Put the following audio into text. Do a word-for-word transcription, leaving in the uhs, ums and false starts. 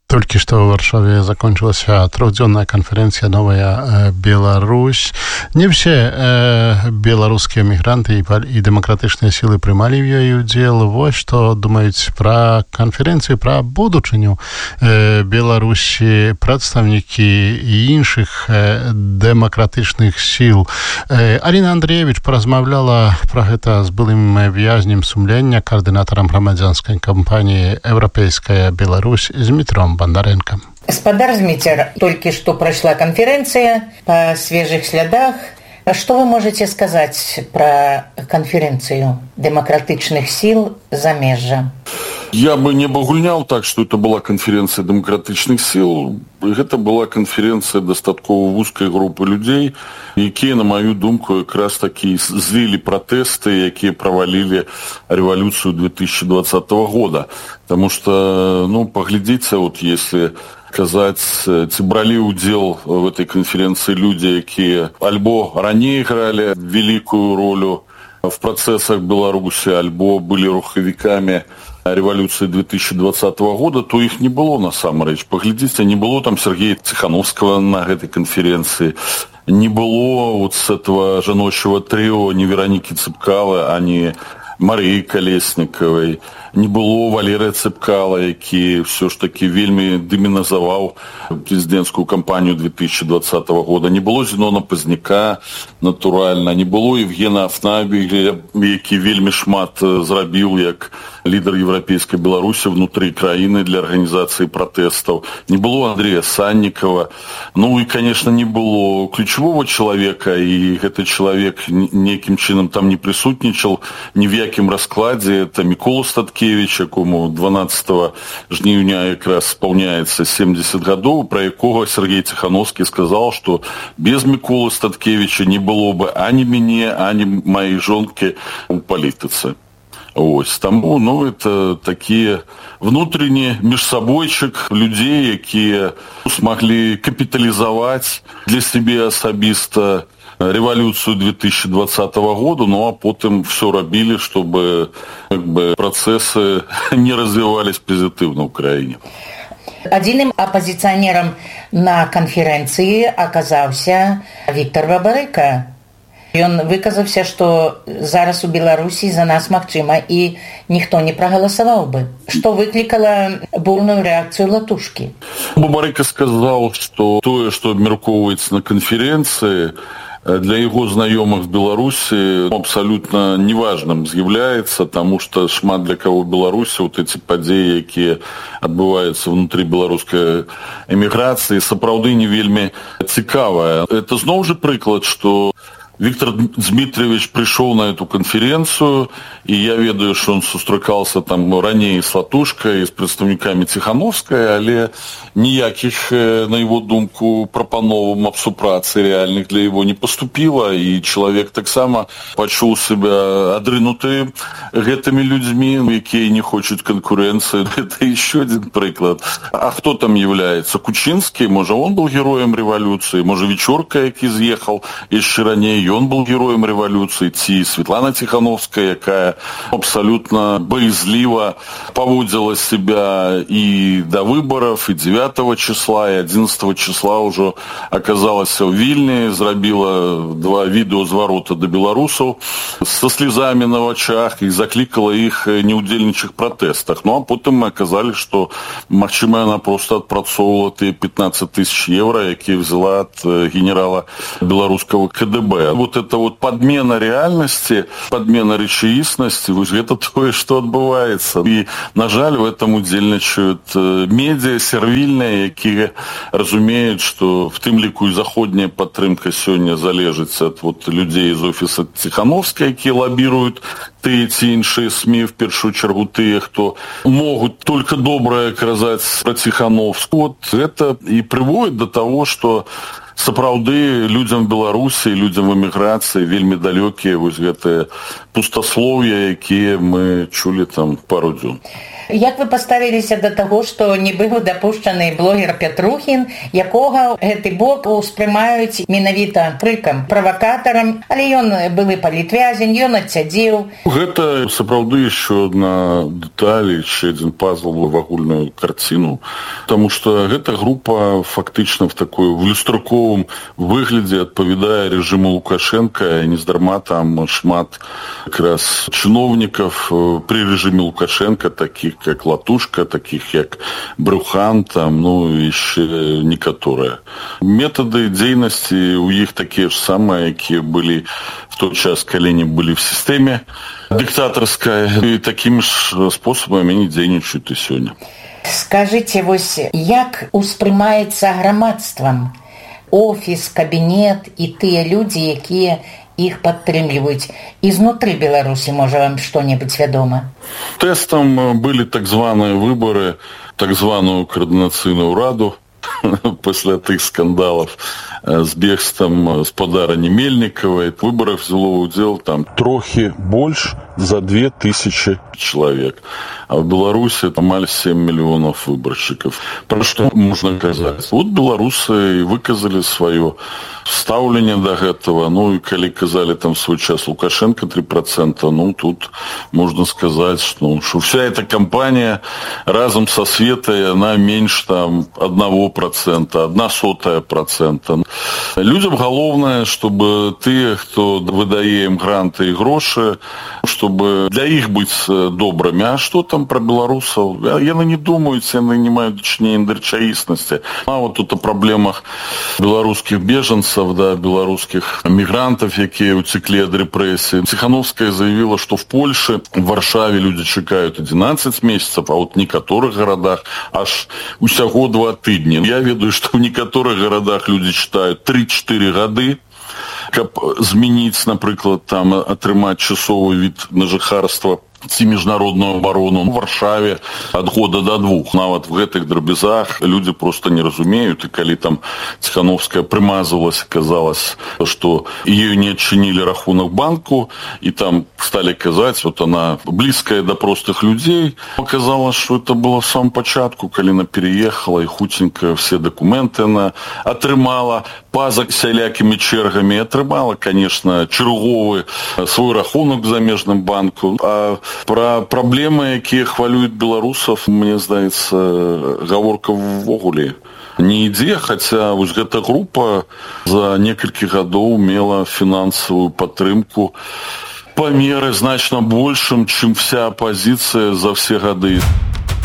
Только что в Варшаве закончилась трехдневная конференция «Новая Беларусь». Не все э, белорусские мигранты и, и демократичные силы принимали в ее удел. Вот что думают про конференцию, про будущее э, Беларуси представники и інших э, демократичных сил. Э, Алина Андреевич поразмовляла про это с былым вязнем сумления, координатором громадянской кампании «Европейская Беларусь» Дмитром Бондаренко. Господар Змитер, только что прошла конференция по свежих следах. Что вы можете сказать про конференцию демократичных сил замежжа? Я бы не обагульнял так, что это была конференция демократичных сил. Это была конференция дастаткова вузкай группы людей, якія, на мою думку, как раз таки злили протесты, якія провалили революцию две тысячи двадцатого года. Потому что, ну, поглядите, вот если казаць, ці бралі ўдзел в этой конференции люди, якія альбо ранее играли великую роль в процессах Беларуси, альбо были рухавиками революции две тысячи двадцатого года, то их не было на самом деле. Поглядите, не было там Сергея Тихановского на этой конференции, не было вот с этого жаночего трио ни Вероники Цепкалы, а не Марии Колесниковой, не было Валерия Цепкала, які все ж таки вельми демонизовал президентскую кампанию две тысячи двадцатого года, не было Зенона Поздняка, натурально, не было Евгена Афнабеля, які вельми шмат зрабіў як лидер Европейской Беларуси внутри краины для организации протестов, не было Андрея Санникова, ну и, конечно, не было ключевого человека, и этот человек неким чином там не присутничал ни в якім раскладе, это Микола Статкевич, якому дванадцатого жніўня как раз исполняется семьдесят годов, про якого Сергей Тихановский сказал, что без Миколы Статкевича не было бы ani мяне, ani моей жонки у политицы. Ось, тому, ну, это такие внутренние межсобойчик людей, якія смогли капитализовать для себя особисто революцию две тысячи двадцатого года, ну а потом все робили, чтобы как бы, процессы не развивались позитивно в Украине. Одним оппозиционером на конференции оказался Виктор Бабарыка. Ён выказаўся, што зараз у Беларусі за нас магчыма і ніхто не прагаласаваў бы, што выклікала бурную рэакцыю латушкі. Бабарыка сказал, что то, что абмяркоўваецца на конференции, для его знаёмых в Беларуси абсолютно неважным з'яўляецца, потому что шмат для кого в Беларуси вот эти падзеі, якія адбываюцца внутри беларускай эміграцыі, сапраўды не вельмі цікавая. Это зноў жа прыклад, что Виктор Дмитриевич пришел на эту конференцию, и я ведаю, что он сустракался там ранее с Латушкой, с представниками Тихановской, але ніяких, на его думку, прапановаў аб супрацы реальных для его не поступило, и человек так само почул себя адрынуты гэтымі людьми, якія не хочуць конкуренции. Это еще один приклад. А кто там является? Кучинский? Может, он был героем революции? Может, Вечорка, які з'ехал еще ранее, он был героем революции, ці Светлана Тихановская, якая абсолютно боязливо поводила себя и до выборов, и девятого числа, и одиннадцатого числа уже оказалась в Вильне, зрабила два видеозворота до белорусов со слезами на очах и закликала их не удзельнічаць протестах. Ну а потом мы оказались, что магчыма она просто отпрацоўвала те пятнадцать тысяч евро, якія взяла от генерала белорусского ка дэ бэ. Вот это вот подмена реальности, подмена речаіснасці, вот это то, что отбывается. И, на жаль, в этом удзельнічаюць медиа сервильные, якія разумеют, что в тым ліку і заходняя падтрымка сёння залежыць от вот людей из офиса Тихановской, якія лоббируют тыя ці іншыя СМИ, в першую чергу тыя, кто могут только доброе казаць про Тихановскую. Вот это и приводит до того, что сапраўды людзям Беларусі, людзям в эміграцыі вельмі далёкія вось гэтыя пустаслоўя, якія мы чулі там пару дзён. Як вы паставіліся да таго, што не быў дапушчаны блогер Пятрухін, якога гэты бок успрымаюць менавіта прыкам, правакатарам, але ён былы палітвязень, ён адсядзеў. Гэта сапраўды яшчэ адна дэталь, яшчэ адзін пазл в агульную карціну, таму што гэта група фактычна в такой в люстраковым выглядзе адпавядае рэжыму Лукашенка, і нездарма там шмат якраз чыноўнікаў пры рэжыме Лукашенка, такіх как Латушка, таких як Брухан, там, ну, еще некоторые. Методы дзейнасці у іх такія ж самыя, якія былі в той час, калі они былі в сістэме дыктатарскай, і такім ж спосабам они дзейнічаюць і сёння. Скажыце, вось, як успрымаецца грамадствам офіс, кабінет і тыя людзі, якія іх падтрымліваюць. Ізнутры Беларусі, можа, вам што-небудзь вядома? Тэстам былі так званыя выбары, так званую координацыйную раду пасля тых скандалаў з бегствам спадарні Мельнікавай. В выбарах взяло ўдзел там трохі больш за две тысячи человек. А в Беларуси амаль семь миллионов выборщиков. Про что можно казаць? Вот беларусы выказали свое ставленне до гэтага. Ну и калі казали там в свой час Лукашенко три процента, ну тут можно сказать, что, что вся эта кампания разом со Светой, она меньше там одного процента, одна сотая процента. Людям галоўнае, чтобы те, кто выдае им гранты и гроши, чтобы для іх быць добрымі. А что там про беларусаў? Яны не думаюць, яны не маюць дачней індырчаіснасці. А вот тут о проблемах беларускіх беженцев, да, беларускіх мігрантов, якія уцеклі ад рэпрэсій. Ціхановская заявила, что в Польше, в Варшаве люди чекают одиннадцать месяцев, а вот в некоторых городах аж усяго два тыдні. Я ведаю, что в некоторых городах люди читают три-четыре гады, каб змяніць, напрыклад, там атрымаць часовы від на жыхарства ці міжнародную абарону. В Варшаве ад года до двух. Нават в гэтых драбязах люди просто не разумеют. И калі там Ціхановская прымазывалась, казалось, что ее не адчынілі рахунок банку, и там стали казаць, вот она близкая до простых людей. Оказалось, что это было в самом початку, калі она переехала, и хутенько все документы она атрымала, па-за сялякімі чергамі атрымала, конечно, чарговы свой рахунок в замежным банку. А про проблемы, якія хвалююць беларусаў, мне здаецца, гаворка ввогуле не ідзе, хаця вось гэта група за некалькі гадоў мела фінансавую падтрымку па меры значна большым, чым вся апозіцыя за все гады.